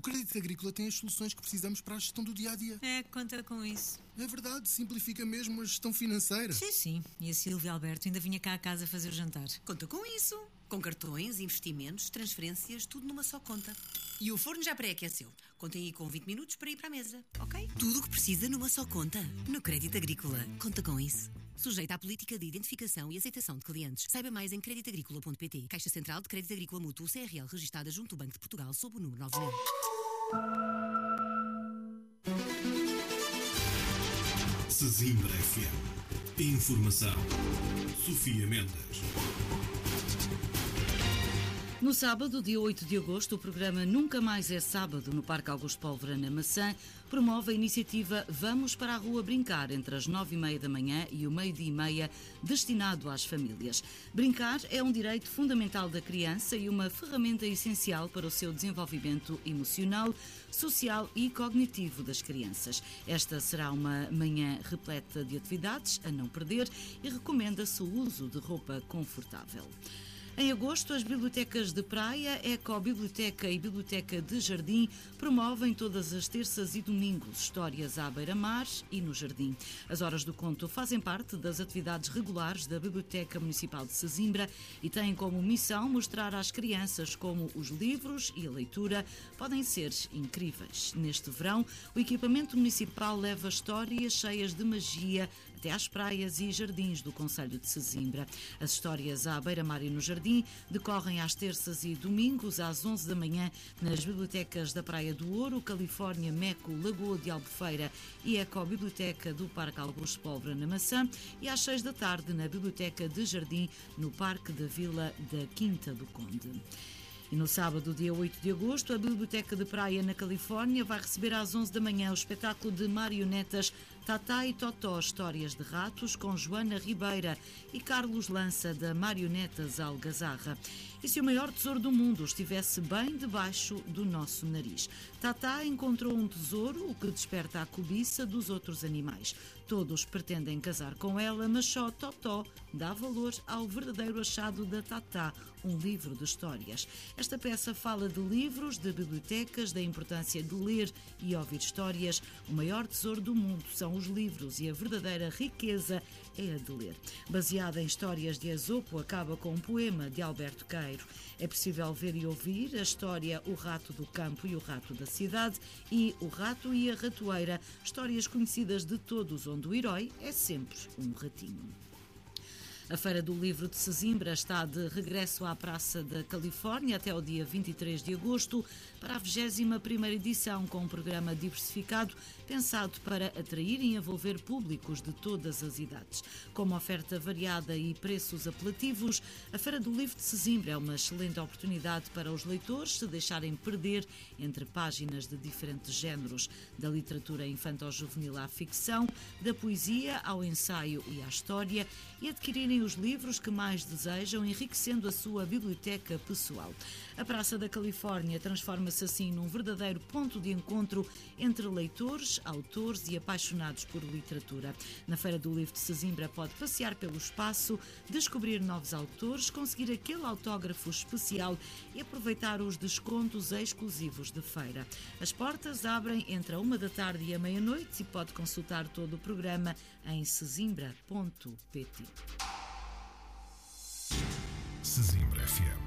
Crédito Agrícola tem as soluções que precisamos para a gestão do dia-a-dia. Conta com isso. É verdade, simplifica mesmo a gestão financeira. Sim. E a Silvia Alberto ainda vinha cá a casa fazer o jantar. Conta com isso. Com cartões, investimentos, transferências, tudo numa só conta. E o forno já pré-aqueceu. Contem aí com 20 minutos para ir para a mesa, ok? Tudo o que precisa numa só conta. No Crédito Agrícola. Conta com isso. Sujeita à política de identificação e aceitação de clientes. Saiba mais em creditagricola.pt. Caixa Central de Crédito Agrícola Mútuo CRL, registada junto do Banco de Portugal sob o número 9000. Sesimbra FM. Informação. Sofia Mendes. No sábado, dia 8 de agosto, o programa Nunca Mais é Sábado, no Parque Augusto Pólvora, na Maçã, promove a iniciativa Vamos para a Rua Brincar, entre as 9h30 da manhã e o 12h30, destinado às famílias. Brincar é um direito fundamental da criança e uma ferramenta essencial para o seu desenvolvimento emocional, social e cognitivo das crianças. Esta será uma manhã repleta de atividades a não perder e recomenda-se o uso de roupa confortável. Em agosto, as bibliotecas de praia, Ecobiblioteca e Biblioteca de Jardim promovem todas as terças e domingos histórias à beira-mar e no jardim. As horas do conto fazem parte das atividades regulares da Biblioteca Municipal de Sesimbra e têm como missão mostrar às crianças como os livros e a leitura podem ser incríveis. Neste verão, o equipamento municipal leva histórias cheias de magia até às praias e jardins do concelho de Sesimbra. As histórias à beira-mar e no jardim decorrem às terças e domingos às 11 da manhã nas bibliotecas da Praia do Ouro, Califórnia, Meco, Lagoa de Albufeira e Ecobiblioteca do Parque Augusto Pólvora, na Maçã, e às 6 da tarde na Biblioteca de Jardim, no Parque da Vila da Quinta do Conde. E no sábado, dia 8 de agosto, a Biblioteca de Praia, na Califórnia, vai receber às 11 da manhã o espetáculo de marionetas Tatá e Totó, Histórias de Ratos, com Joana Ribeira e Carlos Lança, da Marionetas Algazarra. E se o maior tesouro do mundo estivesse bem debaixo do nosso nariz? Tatá encontrou um tesouro, o que desperta a cobiça dos outros animais. Todos pretendem casar com ela, mas só Totó dá valor ao verdadeiro achado da Tatá, um livro de histórias. Esta peça fala de livros, de bibliotecas, da importância de ler e ouvir histórias. O maior tesouro do mundo são os livros e a verdadeira riqueza é a de ler. Baseada em histórias de Esopo, acaba com um poema de Alberto Queiro. É possível ver e ouvir a história O Rato do Campo e o Rato da Cidade e O Rato e a Ratoeira, histórias conhecidas de todos, onde o herói é sempre um ratinho. A Feira do Livro de Sesimbra está de regresso à Praça da Califórnia até o dia 23 de agosto para a 21ª edição, com um programa diversificado pensado para atrair e envolver públicos de todas as idades. Com uma oferta variada e preços apelativos, a Feira do Livro de Sesimbra é uma excelente oportunidade para os leitores se deixarem perder entre páginas de diferentes géneros, da literatura infanto-juvenil à ficção, da poesia ao ensaio e à história, e adquirirem os livros que mais desejam, enriquecendo a sua biblioteca pessoal. A Praça da Califórnia transforma-se assim num verdadeiro ponto de encontro entre leitores, autores e apaixonados por literatura. Na Feira do Livro de Sesimbra pode passear pelo espaço, descobrir novos autores, conseguir aquele autógrafo especial e aproveitar os descontos exclusivos de feira. As portas abrem entre a 1 da tarde e a meia-noite e pode consultar todo o programa em sesimbra.pt. Sesimbra FM.